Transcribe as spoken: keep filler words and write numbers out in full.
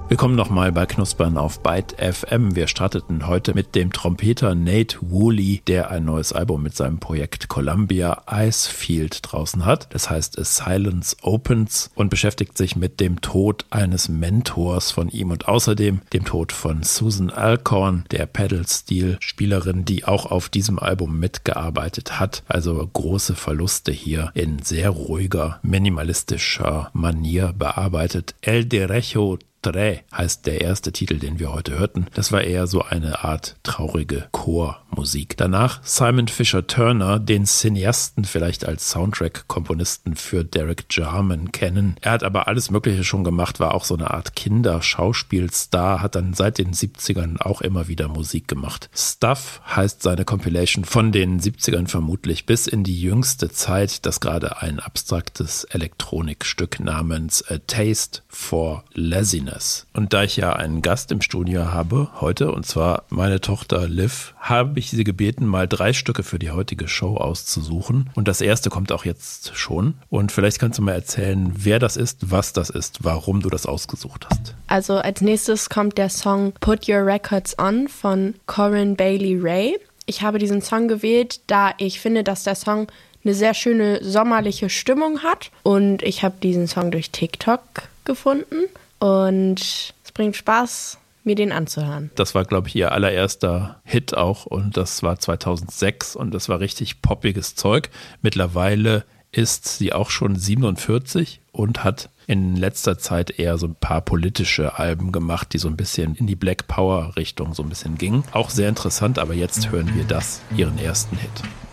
Willkommen nochmal bei Knuspern auf Byte F M. Wir starteten heute mit dem Trompeter Nate Wooley, der ein neues Album mit seinem Projekt Columbia Icefield draußen hat. Das heißt A Silence Opens und beschäftigt sich mit dem Tod eines Mentors von ihm und außerdem dem Tod von Susan Alcorn, der Pedal-Steel-Spielerin, die auch auf diesem Album mitgearbeitet hat. Also große Verluste hier in sehr ruhiger, minimalistischer Manier bearbeitet. El Derecho Tres heißt der erste Titel, den wir heute hörten. Das war eher so eine Art traurige Chormusik. Danach Simon Fisher Turner, den Cineasten vielleicht als Soundtrack-Komponisten für Derek Jarman kennen. Er hat aber alles Mögliche schon gemacht, war auch so eine Art Kinderschauspielstar, hat dann seit den siebzigern auch immer wieder Musik gemacht. Stuff heißt seine Compilation von den siebzigern vermutlich bis in die jüngste Zeit, das gerade ein abstraktes Elektronikstück namens A Taste for Laziness. Und da ich ja einen Gast im Studio habe heute, und zwar meine Tochter Liv, habe ich sie gebeten, mal drei Stücke für die heutige Show auszusuchen. Und das erste kommt auch jetzt schon. Und vielleicht kannst du mal erzählen, wer das ist, was das ist, warum du das ausgesucht hast. Also als nächstes kommt der Song Put Your Records On von Corinne Bailey Rae. Ich habe diesen Song gewählt, da ich finde, dass der Song eine sehr schöne sommerliche Stimmung hat. Und ich habe diesen Song durch TikTok gefunden. Und es bringt Spaß, mir den anzuhören. Das war, glaube ich, ihr allererster Hit auch und das war zweitausendsechs und das war richtig poppiges Zeug. Mittlerweile ist sie auch schon siebenundvierzig und hat in letzter Zeit eher so ein paar politische Alben gemacht, die so ein bisschen in die Black Power Richtung so ein bisschen gingen. Auch sehr interessant, aber jetzt hören wir das, ihren ersten Hit.